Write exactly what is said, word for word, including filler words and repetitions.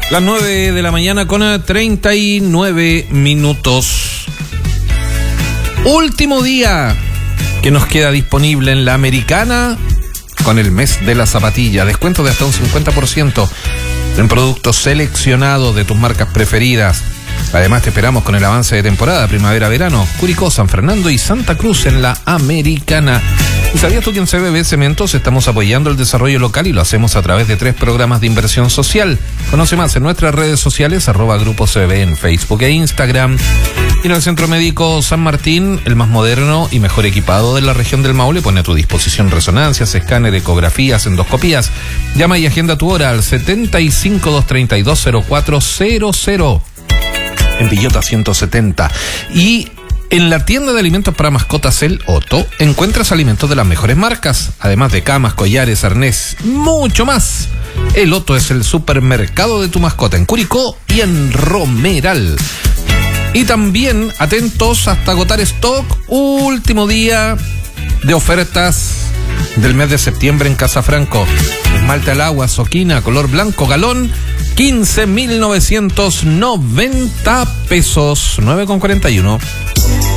Las nueve de la mañana con treinta y nueve minutos. Último día que nos queda disponible en la Americana con el mes de la zapatilla. Descuento de hasta un cincuenta por ciento en productos seleccionados de tus marcas preferidas. Además te esperamos con el avance de temporada primavera-verano, Curicó, San Fernando y Santa Cruz en la Americana. ¿Y sabías tú que en C B B Cementos estamos apoyando el desarrollo local y lo hacemos a través de tres programas de inversión social? Conoce más en nuestras redes sociales, arroba Grupo C B B en Facebook e Instagram. Y en el Centro Médico San Martín, el más moderno y mejor equipado de la región del Maule, pone a tu disposición resonancias, escáner, ecografías, endoscopías. Llama y agenda tu hora al setenta y cinco, doscientos treinta y dos, cero cuatro cero cero. En Villota ciento setenta. Y en la tienda de alimentos para mascotas El Otto encuentras alimentos de las mejores marcas, además de camas, collares, arnés, mucho más. El Otto es el supermercado de tu mascota en Curicó y en Romeral. Y también, atentos hasta agotar stock, último día de ofertas del mes de septiembre en Casa Franco. Esmalte al agua, Soquina, color blanco, galón, quince mil novecientos noventa pesos, nueve con cuarenta y uno.